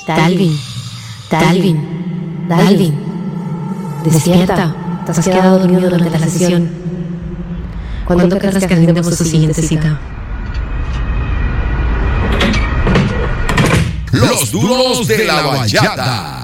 Dalvin, Dalvin, Dalvin. Despierta, te has quedado dormido durante la sesión. ¿Cuándo querrás que agendemos su siguiente cita? Los duros de la bachata.